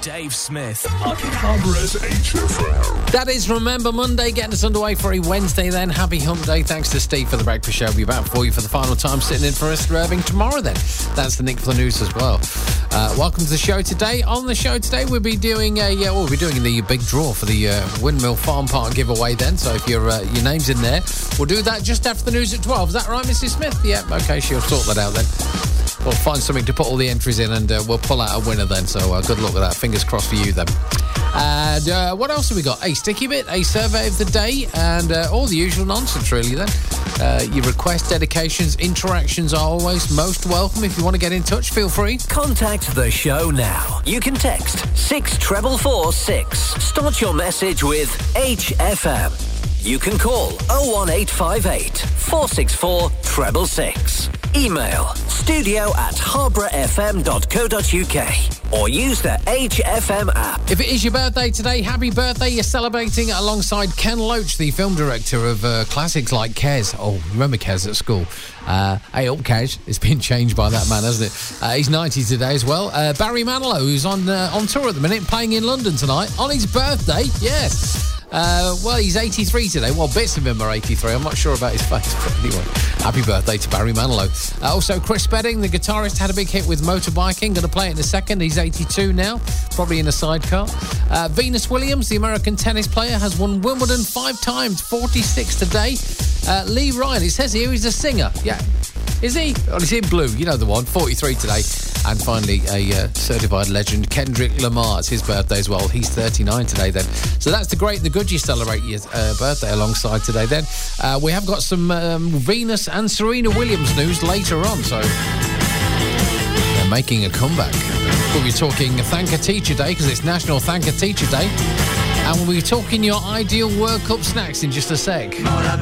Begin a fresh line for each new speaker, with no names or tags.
Dave Smith.
Harbour's HFM.
That is Remember Monday, getting us underway for a Wednesday then. Happy Hump Day. Thanks to Steve for the breakfast show. We'll be back for you for the final time, sitting in for us Irving tomorrow then. That's the Nick for the news as well. Welcome to the show today. On the show today, we'll be doing we'll be doing the big draw for the Windmill Farm Park giveaway then. So if your name's in there, we'll do that just after the news at 12. Is that right, Mrs. Smith? Yeah, okay, she'll sort that out then. We'll find something to put all the entries in and we'll pull out a winner then. So good luck with that. Fingers crossed for you then. And what else have we got? A sticky bit, a survey of the day, and all the usual nonsense really then. Your requests, dedications, interactions are always most welcome. If you want to get in touch, feel free.
Contact the show now. You can text 64446. Start your message with HFM. You can call 01858 464 666. Email studio@harbourfm.co.uk or use the HFM app.
If it is your birthday today, happy birthday. You're celebrating alongside Ken Loach, the film director of classics like Kes. Oh, remember Kes at school? Hey up, Kes. It's been changed by that man, hasn't it? He's 90 today as well. Barry Manilow, who's on tour at the minute, playing in London tonight on his birthday. Yes. Well, he's 83 today. Well, bits of him are 83. I'm not sure about his face, but anyway, happy birthday to Barry Manilow. Also, Chris Spedding, the guitarist, had a big hit with motorbiking. Going to play it in a second. He's 82 now, probably in a sidecar. Venus Williams, the American tennis player, has won Wimbledon 5 times, 46 today. Lee Ryan, it says here he's a singer. Yeah. Is he? Oh, he's in blue. You know the one. 43 today. And finally, a certified legend, Kendrick Lamar. It's his birthday as well. He's 39 today then. So that's the great and the good. You celebrate your birthday alongside today then. We have got some Venus and Serena Williams news later on. So they're making a comeback. We'll be talking Thank a Teacher Day because it's National Thank a Teacher Day. And we'll be talking your ideal World Cup snacks in just a sec.
Mola